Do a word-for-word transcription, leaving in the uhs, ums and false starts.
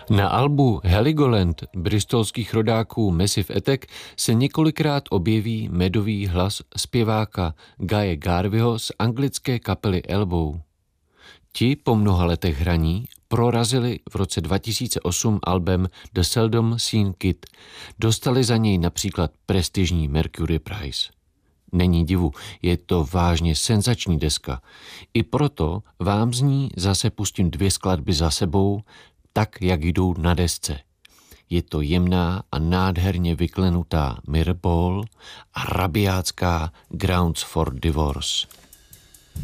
Na albu Heligoland bristolských rodáků Massive Attack se několikrát objeví medový hlas zpěváka Guye Garveyho z anglické kapely Elbow. Ti po mnoha letech hraní prorazili v roce dva tisíce osm albem The Seldom Seen Kid. Dostali za něj například prestižní Mercury Prize. Není divu, je to vážně senzační deska. I proto vám z ní zase pustím dvě skladby za sebou, tak, jak jdou na desce. Je to jemná a nádherně vyklenutá Mirrorball a rabiátská Grounds for Divorce.